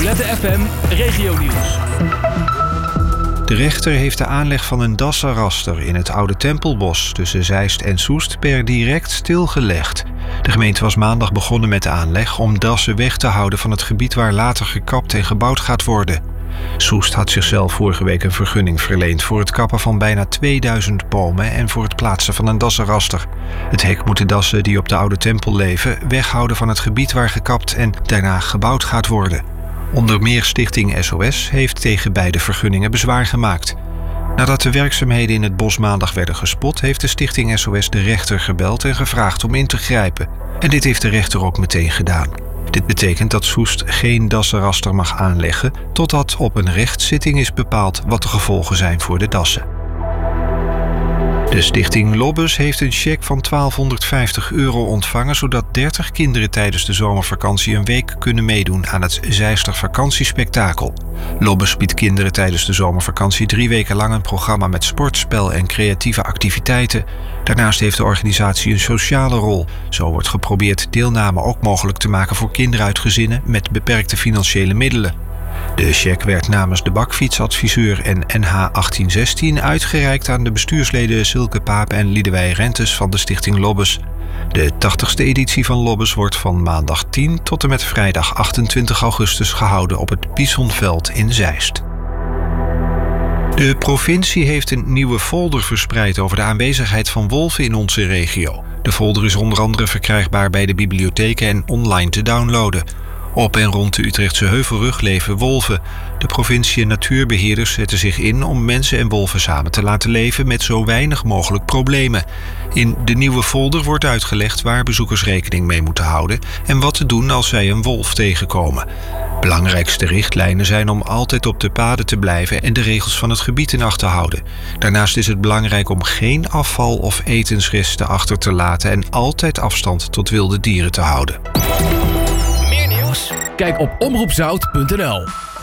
Roulette FM Regionieuws. De rechter heeft de aanleg van een dassenraster in het Oude Tempelbos tussen Zeist en Soest per direct stilgelegd. De gemeente was maandag begonnen met de aanleg om dassen weg te houden van het gebied waar later gekapt en gebouwd gaat worden. Soest had zichzelf vorige week een vergunning verleend voor het kappen van bijna 2000 bomen en voor het plaatsen van een dassenraster. Het hek moet de dassen die op de Oude Tempel leven weghouden van het gebied waar gekapt en daarna gebouwd gaat worden. Onder meer Stichting SOS heeft tegen beide vergunningen bezwaar gemaakt. Nadat de werkzaamheden in het bos maandag werden gespot, heeft de Stichting SOS de rechter gebeld en gevraagd om in te grijpen. En dit heeft de rechter ook meteen gedaan. Dit betekent dat Soest geen dassenraster mag aanleggen totdat op een rechtszitting is bepaald wat de gevolgen zijn voor de dassen. De stichting Lobbes heeft een cheque van €1250 ontvangen, zodat 30 kinderen tijdens de zomervakantie een week kunnen meedoen aan het Zeister vakantiespektakel. Lobbes biedt kinderen tijdens de zomervakantie 3 weken lang een programma met sport, spel en creatieve activiteiten. Daarnaast heeft de organisatie een sociale rol. Zo wordt geprobeerd deelname ook mogelijk te maken voor kinderen uit gezinnen met beperkte financiële middelen. De cheque werd namens de bakfietsadviseur en NH 1816 uitgereikt aan de bestuursleden Silke Paap en Liedewij Rentes van de Stichting Lobbes. De 80ste editie van Lobbes wordt van maandag 10 tot en met vrijdag 28 augustus gehouden op het Bisonveld in Zeist. De provincie heeft een nieuwe folder verspreid over de aanwezigheid van wolven in onze regio. De folder is onder andere verkrijgbaar bij de bibliotheken en online te downloaden. Op en rond de Utrechtse Heuvelrug leven wolven. De provincie en natuurbeheerders zetten zich in om mensen en wolven samen te laten leven met zo weinig mogelijk problemen. In de nieuwe folder wordt uitgelegd waar bezoekers rekening mee moeten houden en wat te doen als zij een wolf tegenkomen. Belangrijkste richtlijnen zijn om altijd op de paden te blijven en de regels van het gebied in acht te houden. Daarnaast is het belangrijk om geen afval of etensresten achter te laten en altijd afstand tot wilde dieren te houden. Kijk op omroepzout.nl.